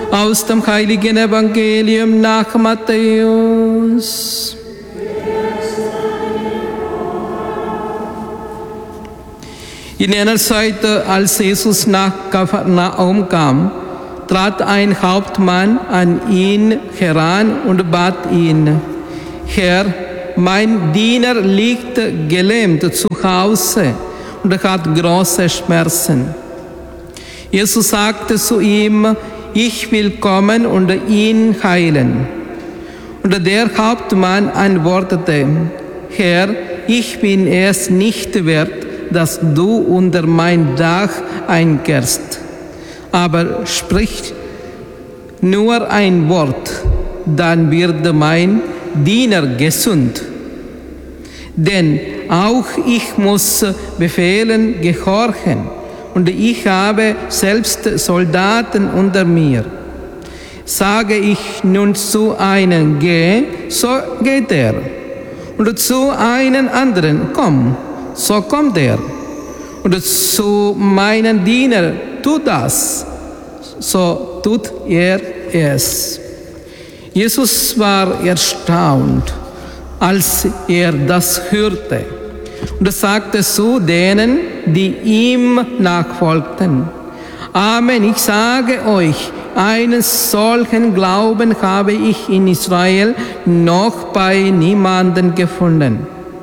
Aus dem heiligen Evangelium nach Matthäus. In jener Zeit, als Jesus nach Kapharnaum kam, trat ein Hauptmann an ihn heran und bat ihn: Herr, mein Diener liegt gelähmt zu Hause und hat große Schmerzen. Jesus sagte zu ihm: Ich will kommen und ihn heilen. Und der Hauptmann antwortete: Herr, ich bin es nicht wert, dass du unter mein Dach einkehrst. Aber sprich nur ein Wort, dann wird mein Diener gesund. Denn auch ich muss Befehlen gehorchen, und ich habe selbst Soldaten unter mir. Sage ich nun zu einem, geh, so geht er. Und zu einem anderen, komm, so kommt er. Und zu meinem Diener, tu das, so tut er es. Jesus war erstaunt, als er das hörte, und sagte zu denen, die ihm nachfolgten: Amen, ich sage euch, einen solchen Glauben habe ich in Israel noch bei niemandem gefunden.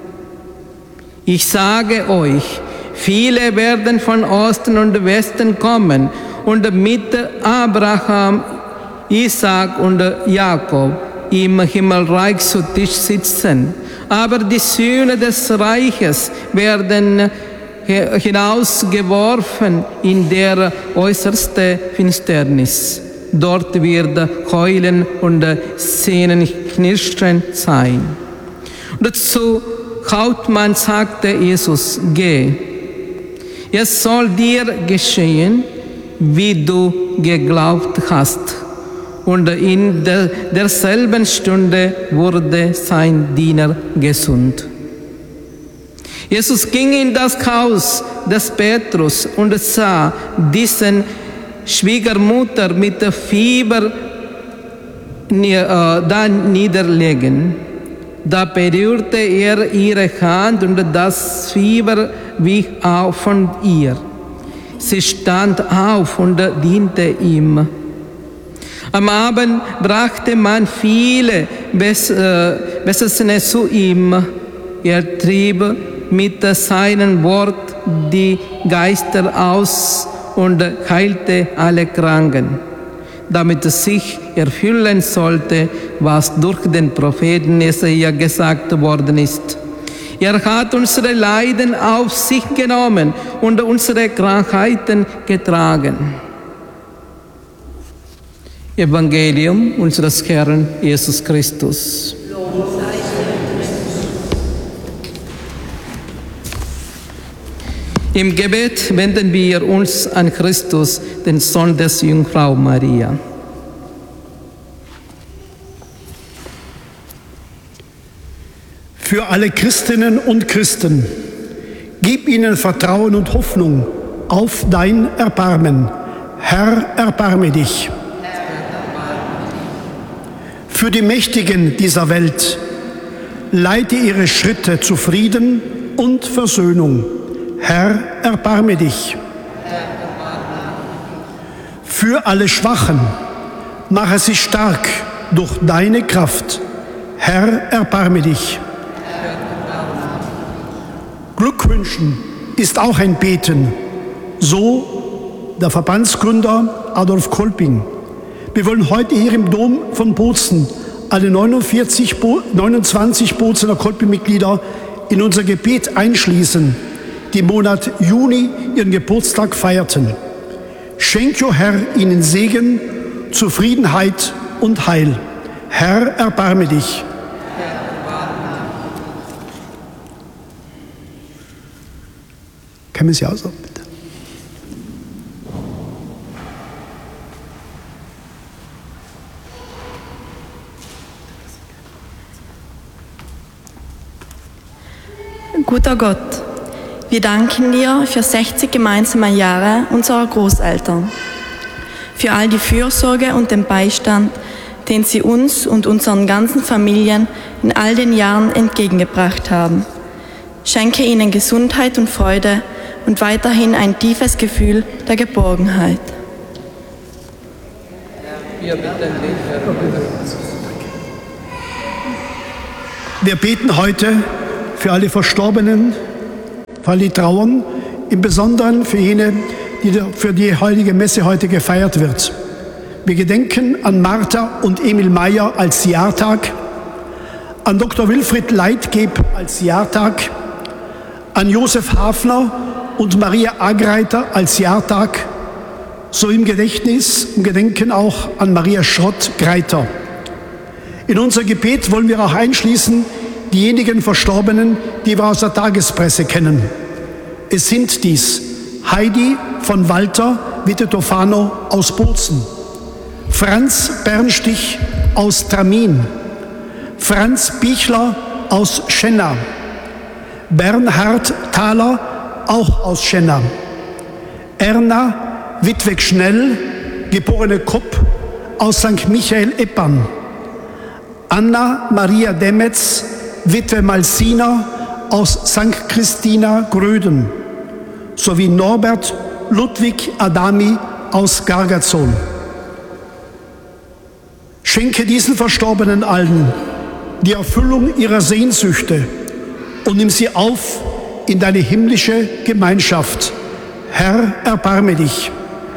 Ich sage euch, viele werden von Osten und Westen kommen und mit Abraham, Isaak und Jakob im Himmelreich zu Tisch sitzen. Aber die Söhne des Reiches werden hinausgeworfen in der äußerste Finsternis. Dort wird Heulen und Zähneknirschen sein. Und zu Hauptmann sagte Jesus: Geh, es soll dir geschehen, wie du geglaubt hast. Und in derselben Stunde wurde sein Diener gesund. Jesus ging in das Haus des Petrus und sah dessen Schwiegermutter mit Fieber da niederlegen. Da berührte er ihre Hand und das Fieber wich auf von ihr. Sie stand auf und diente ihm. Am Abend brachte man viele Besessene zu ihm. Er trieb mit seinem Wort die Geister aus und heilte alle Kranken, damit sich erfüllen sollte, was durch den Propheten Jesaja gesagt worden ist. Er hat unsere Leiden auf sich genommen und unsere Krankheiten getragen. Evangelium unseres Herrn Jesus Christus. Im Gebet wenden wir uns an Christus, den Sohn des Jungfrau Maria. Für alle Christinnen und Christen, gib ihnen Vertrauen und Hoffnung auf dein Erbarmen. Herr, erbarme dich. Für die Mächtigen dieser Welt, leite ihre Schritte zu Frieden und Versöhnung. Herr, erbarme dich. Für alle Schwachen, mache sie stark durch deine Kraft. Herr, erbarme dich. Glückwünschen ist auch ein Beten, so der Verbandsgründer Adolf Kolping. Wir wollen heute hier im Dom von Bozen alle 29 Bozener Kolping-Mitglieder in unser Gebet einschließen, die im Monat Juni ihren Geburtstag feierten. Schenk, o Herr, ihnen Segen, Zufriedenheit und Heil. Herr, erbarme dich. Können wir Sie aussuchen, bitte? Guter Gott, wir danken dir für 60 gemeinsame Jahre unserer Großeltern, für all die Fürsorge und den Beistand, den Sie uns und unseren ganzen Familien in all den Jahren entgegengebracht haben. Schenke ihnen Gesundheit und Freude und weiterhin ein tiefes Gefühl der Geborgenheit. Wir beten heute für alle Verstorbenen, für alle, die trauern, im Besonderen für jene, für die heilige Messe heute gefeiert wird. Wir gedenken an Martha und Emil Meyer als Jahrtag, an Dr. Wilfried Leitgeb als Jahrtag, an Josef Hafner und Maria Agreiter als Jahrtag, so im Gedenken auch an Maria Schrott-Greiter. In unser Gebet wollen wir auch einschließen diejenigen Verstorbenen, die wir aus der Tagespresse kennen. Es sind dies Heidi von Walter Witte-Tofano aus Bozen, Franz Bernstich aus Tramin, Franz Bichler aus Schenna, Bernhard Thaler auch aus Schenna, Erna Wittweg-Schnell, geborene Kopp aus St. Michael-Eppern, Anna Maria Demetz, Witwe Malsina aus St. Christina Gröden, sowie Norbert Ludwig Adami aus Gargazon. Schenke diesen Verstorbenen allen die Erfüllung ihrer Sehnsüchte und nimm sie auf in deine himmlische Gemeinschaft. Herr, erbarme dich.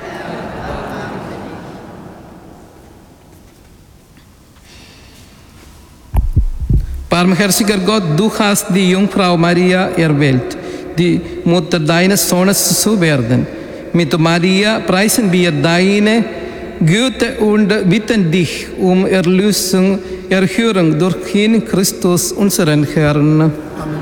Barmherziger Gott, du hast die Jungfrau Maria erwählt, die Mutter deines Sohnes zu werden. Mit Maria preisen wir deine Güte und bitten dich um Erhörung durch ihn, Christus, unseren Herrn. Amen.